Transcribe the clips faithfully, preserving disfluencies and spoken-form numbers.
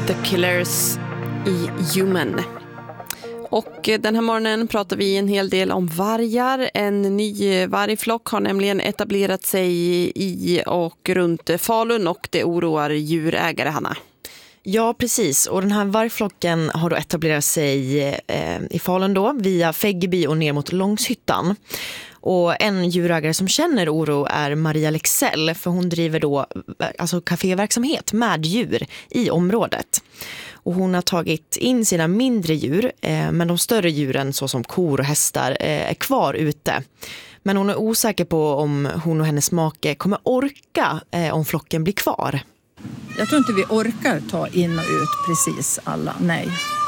The Killers i Human. Och den här morgonen pratar vi en hel del om vargar. En ny vargflock har nämligen etablerat sig i och runt Falun och det oroar djurägare, Hanna. Ja, precis. Och den här vargflocken har då etablerat sig eh, i Falun då, via Fäggeby och ner mot Långshyttan. Och en djurägare som känner oro är Maria Lexell, för hon driver då alltså kaféverksamhet med djur i området. Och hon har tagit in sina mindre djur, eh, men de större djuren såsom kor och hästar eh, är kvar ute. Men hon är osäker på om hon och hennes make kommer orka eh, om flocken blir kvar. Jag tror inte vi orkar ta in och ut precis alla, nej.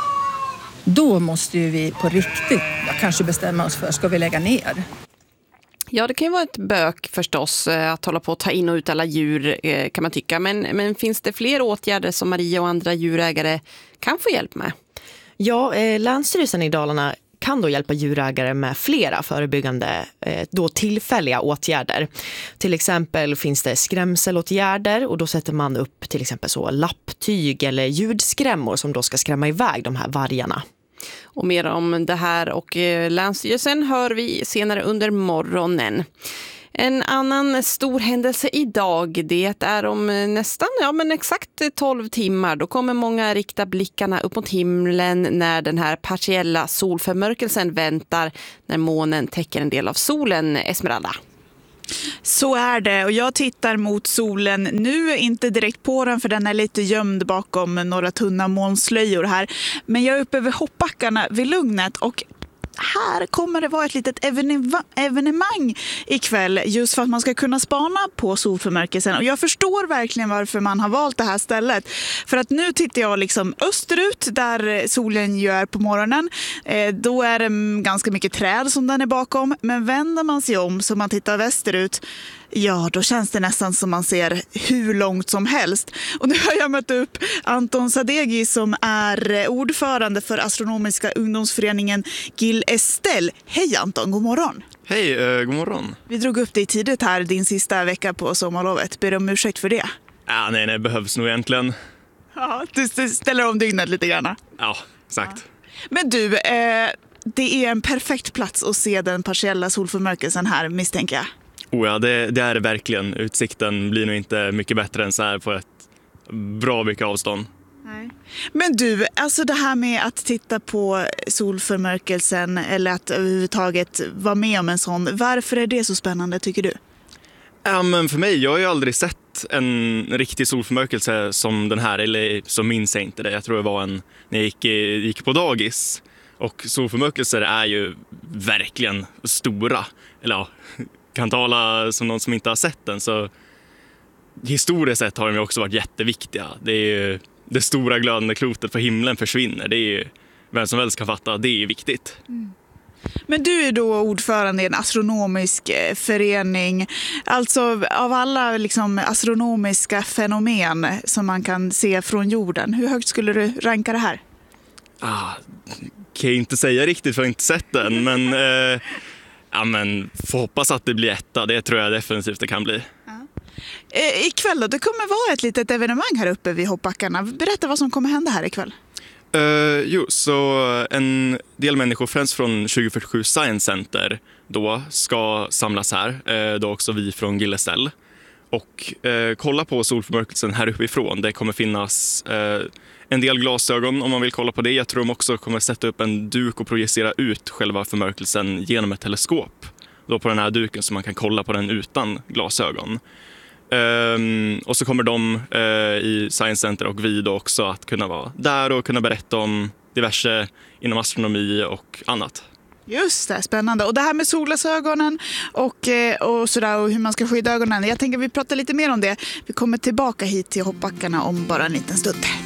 Då måste ju vi på riktigt kanske bestämma oss för, ska vi lägga ner? Ja, det kan ju vara ett bök förstås att hålla på att ta in och ut alla djur, kan man tycka. Men, men finns det fler åtgärder som Maria och andra djurägare kan få hjälp med? Ja, eh, Länsstyrelsen i Dalarna kan då hjälpa djurägare med flera förebyggande eh, då tillfälliga åtgärder. Till exempel finns det skrämselåtgärder och då sätter man upp till exempel så lapptyg eller ljudskrämmor som då ska skrämma iväg de här vargarna. Och mer om det här och Länsstyrelsen hör vi senare under morgonen. En annan stor händelse idag, det är om nästan, ja men exakt tolv timmar. Då kommer många rikta blickarna upp mot himlen när den här partiella solförmörkelsen väntar, när månen täcker en del av solen, Esmeralda. Så är det, och jag tittar mot solen nu, inte direkt på den för den är lite gömd bakom några tunna molnslöjor här. Men jag är uppe vid hoppbackarna vid Lugnet och här kommer det vara ett litet evenemang ikväll just för att man ska kunna spana på solförmörkelsen. Och jag förstår verkligen varför man har valt det här stället. För att nu tittar jag liksom österut där solen ju är på morgonen. Eh, då är det ganska mycket träd som den är bakom. Men vänder man sig om så man tittar västerut, ja, då känns det nästan som man ser hur långt som helst. Och nu har jag mött upp Anton Sadeghi som är ordförande för Astronomiska ungdomsföreningen Gil Estelle. Hej Anton, god morgon. Hej, uh, god morgon. Vi drog upp dig tidigt här din sista vecka på sommarlovet. Ber om ursäkt för det. Ja, nej, det behövs nog egentligen. Ja, du ställer om dygnet lite grann. Ja, exakt. Ja. Men du, eh, det är en perfekt plats att se den partiella solförmörkelsen här, misstänker jag. Oh ja, det, det är det verkligen. Utsikten blir nog inte mycket bättre än så här på ett bra mycket avstånd. Nej. Men du, alltså det här med att titta på solförmörkelsen eller att överhuvudtaget vara med om en sån, varför är det så spännande tycker du? Ja, men för mig, jag har ju aldrig sett en riktig solförmörkelse som den här, eller så minns jag inte det. Jag tror det var en när jag gick, gick på dagis. Och solförmörkelser är ju verkligen stora, eller ja, kan tala som någon som inte har sett den, så historiskt sett har de också varit jätteviktiga. Det är ju det stora glödande klotet på himlen försvinner. Det är ju, vem som helst kan fatta, det är ju viktigt. Mm. Men du är då ordförande i en astronomisk förening. Alltså av alla liksom astronomiska fenomen som man kan se från jorden, hur högt skulle du ranka det här? Ah, kan jag inte säga riktigt för jag har inte sett den, men eh, ja, men får hoppas att det blir etta. Det tror jag definitivt det kan bli. Ja. Eh, ikväll då, det kommer vara ett litet evenemang här uppe vid hoppbackarna. Berätta vad som kommer hända här ikväll. Uh, jo, så en del människor, främst från tjugo fyrtiosju Science Center, då ska samlas här. Uh, då också vi från Gil Estelle. Och uh, kolla på solförmörkelsen här uppifrån. Det kommer finnas uh, en del glasögon om man vill kolla på det. Jag tror de också kommer sätta upp en duk och projicera ut själva förmörkelsen genom ett teleskop. Då på den här duken så man kan kolla på den utan glasögon. Um, och så kommer de uh, i Science Center och vi då också att kunna vara där och kunna berätta om diverse inom astronomi och annat. Just det, spännande. Och det här med solglasögonen och, och, sådär, och hur man ska skydda ögonen. Jag tänker att vi pratar lite mer om det. Vi kommer tillbaka hit till hoppbackarna om bara en liten stund.